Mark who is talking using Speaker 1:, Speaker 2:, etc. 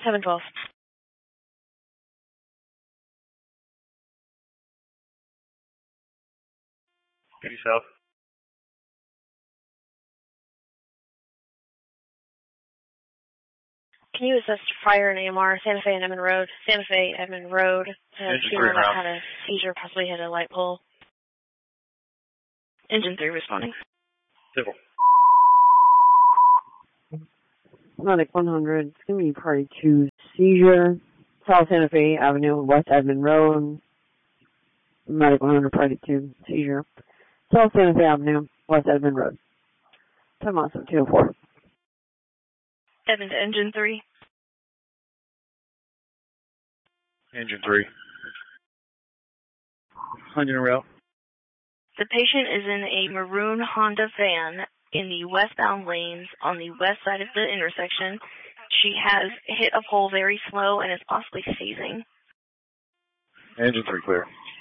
Speaker 1: 712.
Speaker 2: East South.
Speaker 1: Can you assist fire and AMR, Santa Fe and Edmond Road? Santa Fe, Edmond Road. Female that had a seizure, possibly hit a light pole. Engine 3 responding.
Speaker 2: Civil.
Speaker 3: Medic 100, it's going to be party 2, seizure, South Santa Fe Avenue, West Edmond Road. Medic 100, party 2, seizure, South Santa Fe Avenue, West Edmond Road. 10 miles of 204.
Speaker 1: Edmond to Engine 3.
Speaker 2: Engine 3. Engine rail.
Speaker 1: The patient is in a maroon Honda van in the westbound lanes on the west side of the intersection. She has hit a pole very slow and is possibly phasing.
Speaker 2: Engine 3 clear.